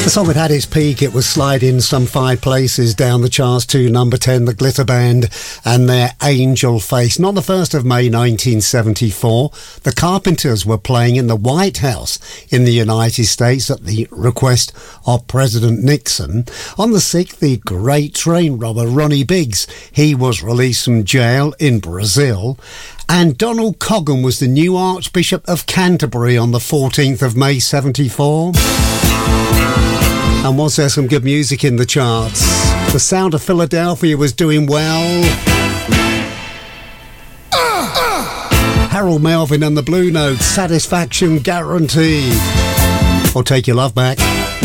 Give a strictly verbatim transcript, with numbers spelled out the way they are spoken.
The song had had its peak. It was sliding some five places down the charts to number ten, the Glitter Band and their Angel Face. And on the first of May nineteen seventy-four, the Carpenters were playing in the White House in the United States at the request of President Nixon. On the sixth, the great train robber Ronnie Biggs, he was released from jail in Brazil. And Donald Coggan was the new Archbishop of Canterbury on the fourteenth of May seventy-four. And was there some good music in the charts? The Sound of Philadelphia was doing well. Uh, uh. Harold Melvin and the Blue Notes, Satisfaction Guaranteed. Or Take Your Love Back.